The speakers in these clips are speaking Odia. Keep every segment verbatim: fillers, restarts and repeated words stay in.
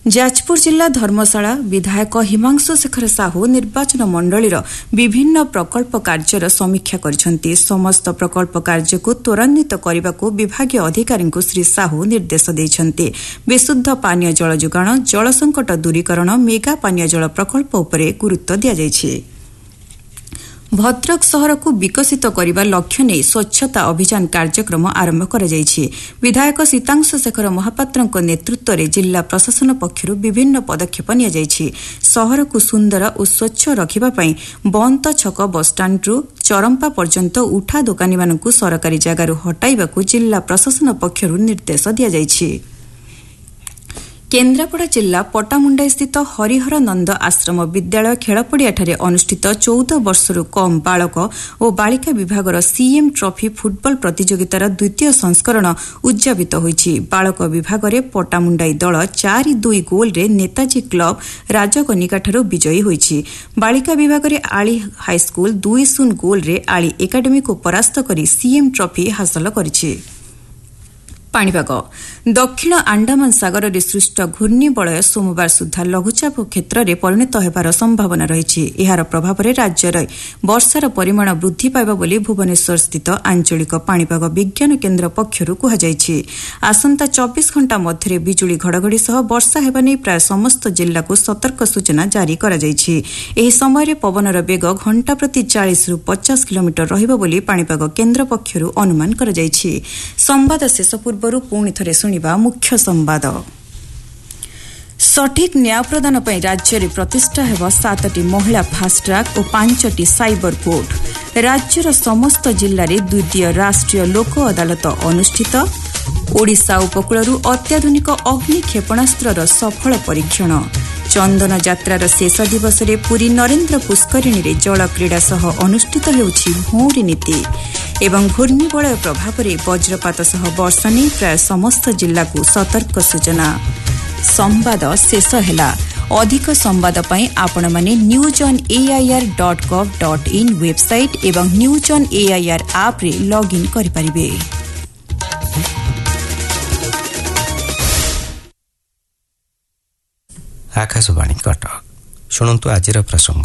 ଯାଜପୁର ଜିଲ୍ଲା ଧର୍ମଶାଳା ବିଧାୟକ ହିମାଂଶୁ ଶେଖର ସାହୁ ନିର୍ବାଚନ ମଣ୍ଡଳୀର ବିଭିନ୍ନ ପ୍ରକଳ୍ପ କାର୍ଯ୍ୟର ସମୀକ୍ଷା କରିଛନ୍ତି। ସମସ୍ତ ପ୍ରକଳ୍ପ କାର୍ଯ୍ୟକୁ ତ୍ୱରାନ୍ୱିତ କରିବାକୁ ବିଭାଗୀୟ ଅଧିକାରୀଙ୍କୁ ଶ୍ରୀ ସାହୁ ନିର୍ଦ୍ଦେଶ ଦେଇଛନ୍ତି। ବିଶୁଦ୍ଧ ପାନୀୟ ଜଳ ଯୋଗାଣ, ଜଳ ସଙ୍କଟ ଦୂରୀକରଣ, ମେଗା ପାନୀୟ ଜଳ ପ୍ରକଳ୍ପ ଉପରେ ଗୁରୁତ୍ୱ ଦିଆଯାଇଛି। ଭଦ୍ରକ ସହରକୁ ବିକଶିତ କରିବା ଲକ୍ଷ୍ୟ ନେଇ ସ୍ୱଚ୍ଛତା ଅଭିଯାନ କାର୍ଯ୍ୟକ୍ରମ ଆରମ୍ଭ କରାଯାଇଛି। ବିଧାୟକ ସୀତାଂଶୁ ଶେଖର ମହାପାତ୍ରଙ୍କ ନେତୃତ୍ୱରେ ଜିଲ୍ଲା ପ୍ରଶାସନ ପକ୍ଷରୁ ବିଭିନ୍ନ ପଦକ୍ଷେପ ନିଆଯାଇଛି। ସହରକୁ ସୁନ୍ଦର ଓ ସ୍ୱଚ୍ଛ ରଖିବା ପାଇଁ ବନ୍ତ ଛକ ବସ୍ଷ୍ଟାଣ୍ଡରୁ ଚରମ୍ପା ପର୍ଯ୍ୟନ୍ତ ଉଠା ଦୋକାନୀମାନଙ୍କୁ ସରକାରୀ ଜାଗାରୁ ହଟାଇବାକୁ ଜିଲ୍ଲା ପ୍ରଶାସନ ପକ୍ଷରୁ ନିର୍ଦ୍ଦେଶ ଦିଆଯାଇଛି। କେନ୍ଦ୍ରାପଡ଼ା ଜିଲ୍ଲା ପଟ୍ଟାମୁଣ୍ଡାଇସ୍ଥିତ ହରିହର ନନ୍ଦ ଆଶ୍ରମ ବିଦ୍ୟାଳୟ ଖେଳପଡ଼ିଆଠାରେ ଅନୁଷ୍ଠିତ ଚଉଦ ବର୍ଷରୁ କମ୍ ବାଳକ ଓ ବାଳିକା ବିଭାଗର ସିଏମ୍ ଟ୍ରଫି ଫୁଟବଲ ପ୍ରତିଯୋଗିତାର ଦ୍ୱିତୀୟ ସଂସ୍କରଣ ଉଦ୍ଯାପିତ ହୋଇଛି। ବାଳକ ବିଭାଗରେ ପଟ୍ଟାମୁଣ୍ଡାଇ ଦଳ ଚାରି ଦୁଇ ଗୋଲ୍ରେ ନେତାଜୀ କ୍ଲବ ରାଜକନିକାଠାରୁ ବିଜୟୀ ହୋଇଛି। ବାଳିକା ବିଭାଗରେ ଆଳି ହାଇସ୍କୁଲ ଦୁଇ ଶୂନ ଗୋଲ୍ରେ ଆଳି ଏକାଡେମୀକୁ ପରାସ୍ତ କରି ସିଏମ୍ ଟ୍ରଫି ହାସଲ କରିଛି। ପାଣିପାଗ। ଦକ୍ଷିଣ ଆଣ୍ଡାମାନ ସାଗରରେ ସୃଷ୍ଟ ଘୂର୍ଣ୍ଣିବଳୟ ସୋମବାର ସୁଦ୍ଧା ଲଘୁଚାପ କ୍ଷେତ୍ରରେ ପରିଣତ ହେବାର ସମ୍ଭାବନା ରହିଛି। ଏହାର ପ୍ରଭାବରେ ରାଜ୍ୟରେ ବର୍ଷାର ପରିମାଣ ବୃଦ୍ଧି ପାଇବ ବୋଲି ଭୁବନେଶ୍ୱରସ୍ଥିତ ଆଞ୍ଚଳିକ ପାଣିପାଗ ବିଜ୍ଞାନ କେନ୍ଦ୍ର ପକ୍ଷରୁ କୁହାଯାଇଛି। ଆସନ୍ତା ଚବିଶ ଘଣ୍ଟା ମଧ୍ୟରେ ବିଜୁଳି ଘଡ଼ଘଡ଼ି ସହ ବର୍ଷା ହେବା ନେଇ ପ୍ରାୟ ସମସ୍ତ ଜିଲ୍ଲାକୁ ସତର୍କ ସୂଚନା ଜାରି କରାଯାଇଛି। ଏହି ସମୟରେ ପବନର ବେଗ ଘଣ୍ଟା ପ୍ରତି ଚାଳିଶରୁ ପଚାଶ କିଲୋମିଟର ରହିବ ବୋଲି ପାଣିପାଗ କେନ୍ଦ୍ର ପକ୍ଷରୁ ଅନୁମାନ କରାଯାଇଛି। ସମ୍ବାଦ ଶେଷ ପୂର୍ବରୁ ପୁଣି ଥରେ ଶୁଣିବା ମୁଖ୍ୟ ସମ୍ବାଦ। ସଠିକ୍ ନ୍ୟାୟ ପ୍ରଦାନ ପାଇଁ ରାଜ୍ୟରେ ପ୍ରତିଷ୍ଠା ହେବ ସାତଟି ମହିଳା ଫାଷ୍ଟ୍ରାକ୍ ଓ ପାଞ୍ଚଟି ସାଇବର କୋର୍ଟ। ରାଜ୍ୟର ସମସ୍ତ ଜିଲ୍ଲାରେ ଦ୍ୱିତୀୟ ରାଷ୍ଟ୍ରୀୟ ଲୋକ ଅଦାଲତ ଅନୁଷ୍ଠିତ। ଓଡ଼ିଶା ଉପକୂଳରୁ ଅତ୍ୟାଧୁନିକ ଅଗ୍ନି କ୍ଷେପଣାସ୍ତ୍ରର ସଫଳ ପରୀକ୍ଷଣ। ଚନ୍ଦନ ଯାତ୍ରାର ଶେଷ ଦିବସରେ ପୁରୀ ନରେନ୍ଦ୍ର ପୁଷ୍କରିଣୀରେ ଜଳ କ୍ରୀଡ଼ା ସହ ଅନୁଷ୍ଠିତ ହେଉଛି ଭଉଁରୀ ନୀତି। ଏବଂ ଘୂର୍ଣ୍ଣିବଳୟ ପ୍ରଭାବରେ ବଜ୍ରପାତ ସହ ବର୍ଷା ନେଇ ପ୍ରାୟ ସମସ୍ତ ଜିଲ୍ଲାକୁ ସତର୍କ ସୂଚନା। ସମ୍ବାଦ ଶେଷ ହେଲା। ଅଧିକ ସମ୍ବାଦ ପାଇଁ ଆପଣମାନେ news on AIR dot gov dot in website ଏବଂ ନ୍ୟୁଜ୍ ଅନ୍ ଏଆଇଆର୍ ଆପ୍ରେ ଲଗ୍ଇନ୍ କରିପାରିବେ। ଆକାଶବାଣୀ କଟକ। ଶୁଣନ୍ତୁ ଆଜିର ପ୍ରସଙ୍ଗ।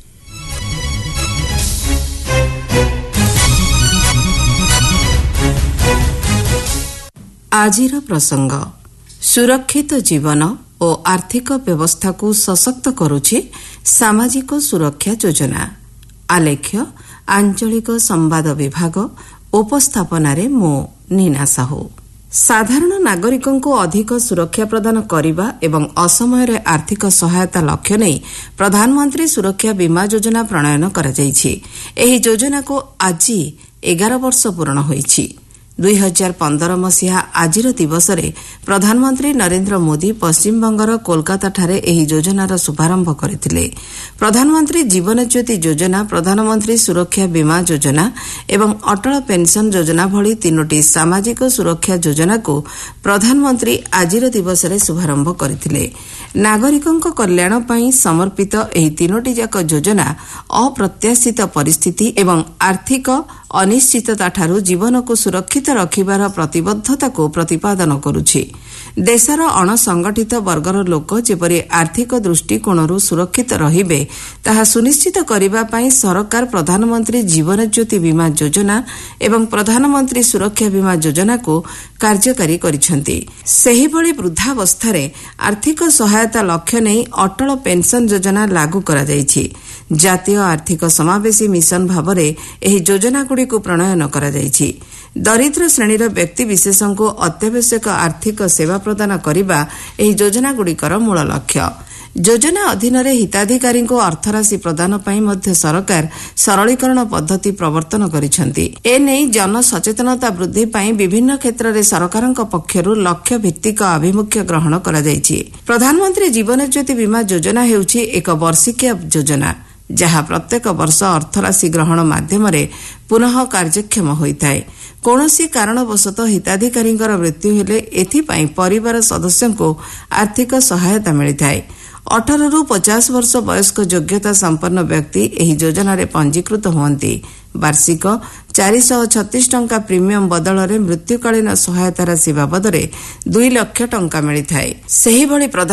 ଆଜିର ପ୍ରସଙ୍ଗ ସୁରକ୍ଷିତ ଜୀବନ ଓ ଆର୍ଥିକ ବ୍ୟବସ୍ଥାକୁ ସଶକ୍ତ କରୁଛି ସାମାଜିକ ସୁରକ୍ଷା ଯୋଜନା। ଆଲେଖ୍ୟ ଆଞ୍ଚଳିକ ସମ୍ବାଦ ବିଭାଗ। ଉପସ୍ଥାପନାରେ ମୁଁ ନୀନା ସାହୁ। ସାଧାରଣ ନାଗରିକଙ୍କୁ ଅଧିକ ସୁରକ୍ଷା ପ୍ରଦାନ କରିବା ଏବଂ ଅସମୟରେ ଆର୍ଥିକ ସହାୟତା ଲକ୍ଷ୍ୟ ନେଇ ପ୍ରଧାନମନ୍ତ୍ରୀ ସୁରକ୍ଷା ବୀମା ଯୋଜନା ପ୍ରଣୟନ କରାଯାଇଛି। ଏହି ଯୋଜନାକୁ ଆଜି ଏଗାର ବର୍ଷ ପୂରଣ ହୋଇଛି। ଦୁଇ ହଜାର ପନ୍ଦର ମସିହା ଆଜିର ଦିବସରେ ପ୍ରଧାନମନ୍ତ୍ରୀ ନରେନ୍ଦ୍ର ମୋଦି ପଶ୍ଚିମବଙ୍ଗର କୋଲକାତାଠାରେ ଏହି ଯୋଜନାର ଶୁଭାରମ୍ଭ କରିଥିଲେ। ପ୍ରଧାନମନ୍ତ୍ରୀ ଜୀବନ ଜ୍ୟୋତି ଯୋଜନା, ପ୍ରଧାନମନ୍ତ୍ରୀ ସୁରକ୍ଷା ବୀମା ଯୋଜନା ଏବଂ ଅଟଳ ପେନ୍ସନ୍ ଯୋଜନା ଭଳି ତିନୋଟି ସାମାଜିକ ସୁରକ୍ଷା ଯୋଜନାକୁ ପ୍ରଧାନମନ୍ତ୍ରୀ ଆଜିର ଦିବସରେ ଶୁଭାରମ୍ଭ କରିଥିଲେ। ନାଗରିକଙ୍କ କଲ୍ୟାଣ ପାଇଁ ସମର୍ପିତ ଏହି ତିନୋଟି ଯାକ ଯୋଜନା ଅପ୍ରତ୍ୟାଶିତ ପରିସ୍ଥିତି ଏବଂ ଆର୍ଥିକ ଅନିଶ୍ଚିତତାଠାରୁ ଜୀବନକୁ ସୁରକ୍ଷିତ ରଖିବାର ପ୍ରତିବଦ୍ଧତାକୁ ପ୍ରତିପାଦନ କରୁଛି। ଦେଶର ଅଣସଂଗଠିତ ବର୍ଗର ଲୋକ ଯେପରି ଆର୍ଥିକ ଦୃଷ୍ଟିକୋଣରୁ ସୁରକ୍ଷିତ ରହିବେ ତାହା ସୁନିଶ୍ଚିତ କରିବା ପାଇଁ ସରକାର ପ୍ରଧାନମନ୍ତ୍ରୀ ଜୀବନ ଜ୍ୟୋତି ବୀମା ଯୋଜନା ଏବଂ ପ୍ରଧାନମନ୍ତ୍ରୀ ସୁରକ୍ଷା ବୀମା ଯୋଜନାକୁ କାର୍ଯ୍ୟକାରୀ କରିଛନ୍ତି। ସେହିଭଳି ବୃଦ୍ଧାବସ୍ଥାରେ ଆର୍ଥିକ ସହାୟତା ଲକ୍ଷ୍ୟ ନେଇ ଅଟଳ ପେନ୍ସନ୍ ଯୋଜନା ଲାଗୁ କରାଯାଇଛି। ଜାତୀୟ ଆର୍ଥିକ ସମାବେଶୀ ମିଶନ ଭାବରେ ଏହି ଯୋଜନାଗୁଡ଼ିକୁ ପ୍ରଣୟନ କରାଯାଇଛି। ଦରିଦ୍ର ଶ୍ରେଣୀର ବ୍ୟକ୍ତିବିଶେଷଙ୍କୁ ଅତ୍ୟାବଶ୍ୟକ ଆର୍ଥିକ ସେବା ପ୍ରଦାନ କରିବା ଏହି ଯୋଜନାଗୁଡ଼ିକର ମୂଳ ଲକ୍ଷ୍ୟ। ଯୋଜନା ଅଧୀନରେ ହିତାଧିକାରୀଙ୍କୁ ଅର୍ଥରାଶି ପ୍ରଦାନ ପାଇଁ ମଧ୍ୟ ସରକାର ସରଳୀକରଣ ପଦ୍ଧତି ପ୍ରବର୍ତ୍ତନ କରିଛନ୍ତି। ଏନେଇ ଜନସଚେତନତା ବୃଦ୍ଧି ପାଇଁ ବିଭିନ୍ନ କ୍ଷେତ୍ରରେ ସରକାରଙ୍କ ପକ୍ଷରୁ ଲକ୍ଷ୍ୟ ଭିତ୍ତିକ ଆଭିମୁଖ୍ୟ ଗ୍ରହଣ କରାଯାଇଛି। ପ୍ରଧାନମନ୍ତ୍ରୀ ଜୀବନ ଜ୍ୟୋତି ବୀମା ଯୋଜନା ହେଉଛି ଏକ ବର୍ଷିକିଆ ଯୋଜନା, ଯାହା ପ୍ରତ୍ୟେକ ବର୍ଷ ଅର୍ଥରାଶି ଗ୍ରହଣ ମାଧ୍ୟମରେ ପୁନଃ କାର୍ଯ୍ୟକ୍ଷମ ହୋଇଥାଏ। କୌଣସି କାରଣବଶତଃ ହିତାଧିକାରୀଙ୍କର ମୃତ୍ୟୁ ହେଲେ ଏଥିପାଇଁ ପରିବାର ସଦସ୍ୟଙ୍କୁ ଆର୍ଥିକ ସହାୟତା ମିଳିଥାଏ। ଅଠରରୁ ପଚାଶ ବର୍ଷ ବୟସ୍କ ଯୋଗ୍ୟତା ସମ୍ପନ୍ନ ବ୍ୟକ୍ତି ଏହି ଯୋଜନାରେ ପଞ୍ଜୀକୃତ ହୁଅନ୍ତି। ବାର୍ଷିକ ଚାରିଶହ ଛତିଶ ଟଙ୍କା ପ୍ରିମିୟମ ବଦଳରେ ମୃତ୍ୟୁକାଳୀନ ସହାୟତା ରାଶି ବାବଦରେ ଦୁଇ ଲକ୍ଷ ଟଙ୍କା ମିଳିଥାଏ। ସେହିଭଳି